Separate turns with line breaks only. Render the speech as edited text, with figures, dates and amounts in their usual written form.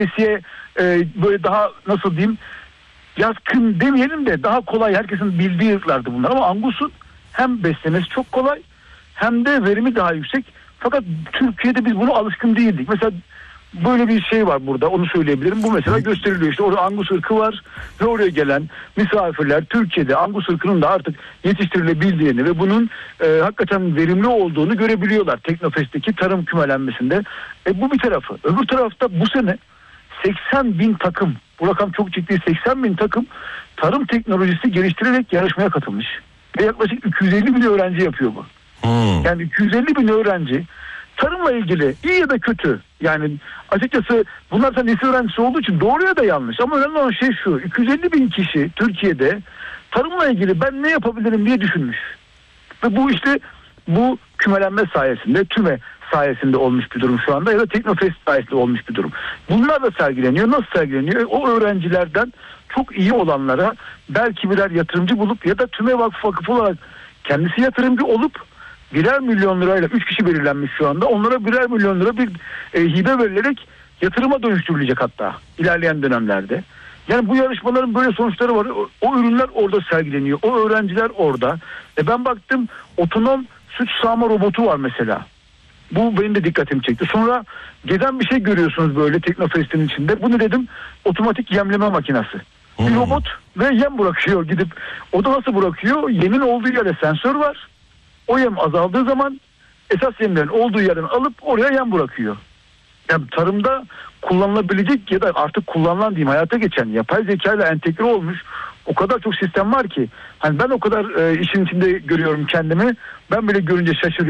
böyle daha nasıl diyeyim, yatkın demeyelim de daha kolay, herkesin bildiği ırklardı bunlar. Ama Angus'un hem beslemesi çok kolay hem de verimi daha yüksek. Fakat Türkiye'de biz buna alışkın değildik. Mesela böyle bir şey var burada, onu söyleyebilirim. Bu mesela gösteriliyor, işte orada Angus ırkı var ve oraya gelen misafirler Türkiye'de Angus ırkının da artık yetiştirilebildiğini ve bunun hakikaten verimli olduğunu görebiliyorlar Teknofest'teki tarım kümelenmesinde. Bu bir tarafı. Öbür tarafta bu sene 80.000 takım, bu rakam çok ciddi, 80.000 takım tarım teknolojisi geliştirerek yarışmaya katılmış. Ve yaklaşık 250.000 öğrenci yapıyor bu. Yani 250.000 öğrenci tarımla ilgili iyi ya da kötü, yani açıkçası bunlar da lise öğrencisi olduğu için doğru ya da yanlış, ama önemli olan şey şu: 250.000 kişi Türkiye'de tarımla ilgili ben ne yapabilirim diye düşünmüş. Ve bu işte bu kümelenme sayesinde, TÜME sayesinde olmuş bir durum şu anda, ya da Teknofest sayesinde olmuş bir durum. Bunlar da sergileniyor. Nasıl sergileniyor? O öğrencilerden çok iyi olanlara belki birer yatırımcı bulup ya da TÜME vakıf olarak kendisi yatırımcı olup birer milyon lirayla, 3 kişi belirlenmiş şu anda, onlara birer milyon lira bir hibe verilerek yatırıma dönüştürülecek hatta ilerleyen dönemlerde. Yani bu yarışmaların böyle sonuçları var. O ürünler orada sergileniyor. O öğrenciler orada. Ben baktım, otonom süt sağma robotu var mesela. Bu benim de dikkatimi çekti. Sonra gezen bir şey görüyorsunuz böyle Teknofest'in içinde. Bu ne dedim? Otomatik yemleme makinesi. Bir robot ve yem bırakıyor gidip. O da nasıl bırakıyor? Yemin olduğu yere sensör var. O yem azaldığı zaman esas yemlerin olduğu yerden alıp oraya yem bırakıyor. Yani tarımda kullanılabilecek ya da artık kullanılan diyeyim, hayata geçen, yapay zeka ile entegre olmuş o kadar çok sistem var ki. Hani ben o kadar işin içinde görüyorum kendimi. Ben bile görünce şaşırıyorum.